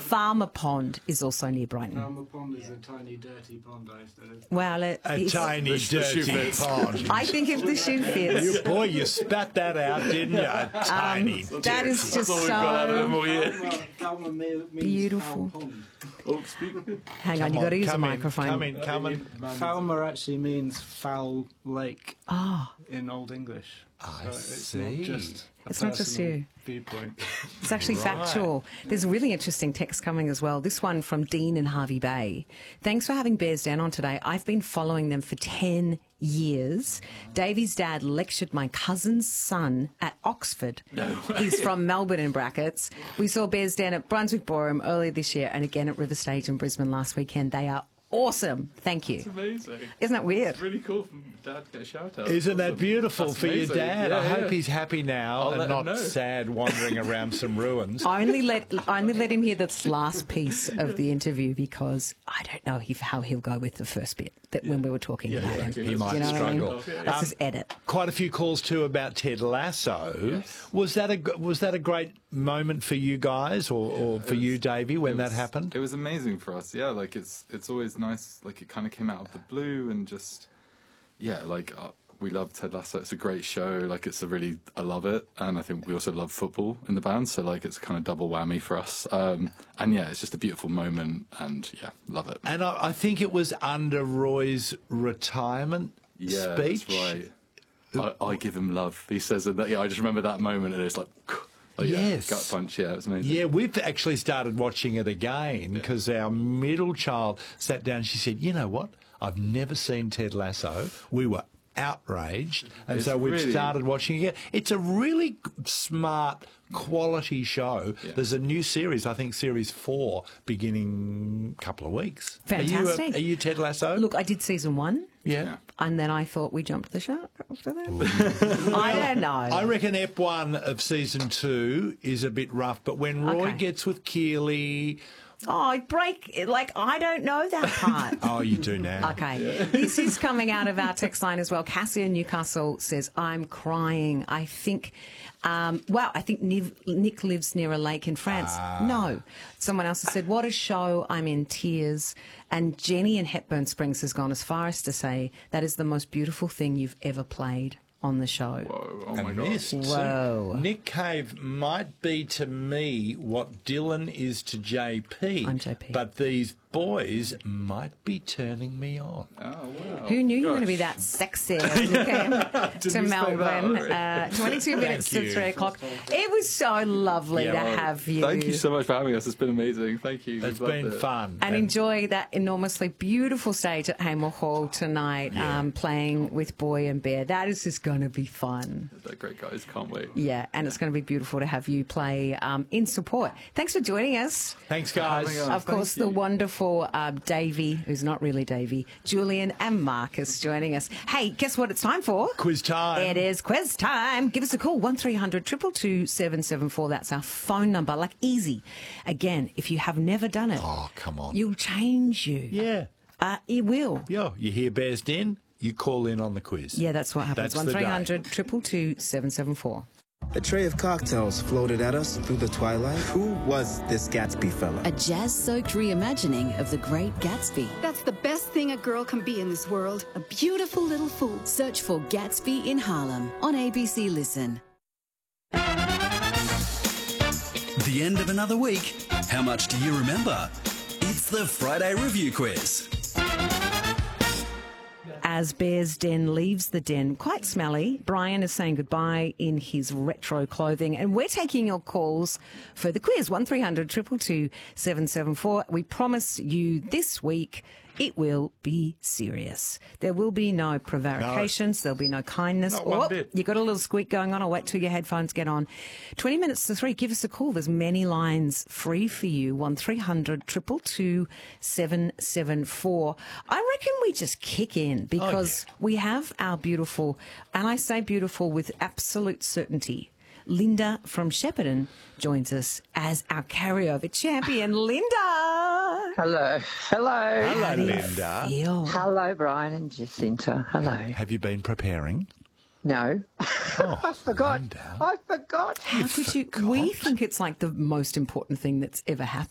Farmer Pond is also near Brighton. Farmer Pond is a tiny, dirty pond I used to live. Well, A tiny, dirty pond. I think if the shoe fits. Boy, you spat that out, didn't you? A tiny, That is just so beautiful. Hang on, you've got to use a microphone. Come in. Falmer actually means foul lake in Old English. I see. It's not just you. Viewpoint. It's actually factual. There's a really interesting text coming as well. This one from Dean in Hervey Bay. Thanks for having Bears Down on today. I've been following them for 10 years. Davey's dad lectured my cousin's son at Oxford. He's from Melbourne in brackets. We saw Bears Down at Brunswick Ballroom earlier this year and again at River Stage in Brisbane last weekend. They are awesome. Thank you. It's amazing. Isn't that weird? It's really cool for Dad to get a shout out. Isn't that beautiful That's for amazing. your dad? Yeah, I hope yeah. he's happy now I'll and let him not know. sad wandering around some ruins. I only let him hear this last piece of the interview because I don't know how he'll go with the first bit when we were talking about him. okay. He might You know what I mean? struggle. That's his edit. Quite a few calls too about Ted Lasso. Yes. Was that a great moment for you guys or for you, Davey, when that happened? It was amazing for us. Yeah, like it's always nice. Like it kind of came out of the blue and just we love Ted Lasso. It's a great show. Like I love it, and I think we also love football in the band. So like it's kind of double whammy for us. And yeah, it's just a beautiful moment, and yeah, love it. And I think it was under Roy's retirement speech. That's right. I give him love. He says that. Yeah, I just remember that moment, and it's like. Yes. Gut punch, yeah, it was amazing. Yeah, we've actually started watching it again because our middle child sat down and she said, you know what, I've never seen Ted Lasso. We were outraged, and so we've started watching it. It's a really smart, quality show. Yeah. There's a new series, I think series 4, beginning a couple of weeks. Fantastic. Are you Ted Lasso? Look, I did season 1. Yeah. And then I thought we jumped the shark after that. I don't know. I reckon Ep 1 of season 2 is a bit rough, but when Roy gets with Keely... Oh, I don't know that part. Oh, you do now. Okay. Yeah. This is coming out of our text line as well. Cassie in Newcastle says, I'm crying. I think, Nick lives near a lake in France. No. Someone else has said, what a show. I'm in tears. And Jenny in Hepburn Springs has gone as far as to say, that is the most beautiful thing you've ever played on the show. Whoa, oh my And God. this, Whoa. Nick Cave might be to me what Dylan is to JP. I'm JP. But these boys might be turning me on. Oh, wow. Who knew you were going to be that sexy when you came to Melbourne? 22 minutes to 3 o'clock. It was so lovely to have you. Thank you so much for having us. It's been amazing. Thank you. It's We've been loved it. fun. And enjoy that enormously beautiful stage at Hamer Hall tonight, playing with Boy and Bear. That is just going to be fun. They're great guys. Can't wait. Yeah, and it's going to be beautiful to have you play in support. Thanks for joining us. Thanks, guys. Having us. Of course, the wonderful Davey, who's not really Davey, Julian and Marcus joining us. Hey, guess what it's time for? Quiz time. It is quiz time. Give us a call, 1300 222 774. That's our phone number, like easy. Again, if you have never done it, Oh, come on. you'll change you. Yeah. It will. Yo, you hear Bears Den, you call in on the quiz. Yeah, that's what happens. That's the day. 1300 222 774. A tray of cocktails floated at us through the twilight. Who was this Gatsby fella? A jazz-soaked reimagining of The Great Gatsby. That's the best thing a girl can be in this world. A beautiful little fool. Search for Gatsby in Harlem on ABC Listen. The end of another week. How much do you remember? It's the Friday Review Quiz. As Bears Den leaves the den, quite smelly, Brian is saying goodbye in his retro clothing, and we're taking your calls for the quiz, 1300 222 774. We promise you this week it will be serious. There will be no prevarications. There'll be no kindness. Not one bit. You got a little squeak going on. I'll wait till your headphones get on. 20 minutes to 3. Give us a call. There's many lines free for you. 1300 222 774. I reckon we just kick in because we have our beautiful, and I say beautiful with absolute certainty, Linda from Shepparton joins us as our carryover champion. Linda! Hello. Hello. Hello, How do you Linda. feel? Hello, Brian and Jacinta. Hello. Have you been preparing? No. Oh, I forgot. Linda. I forgot. How could you? We think it's like the most important thing that's ever happened.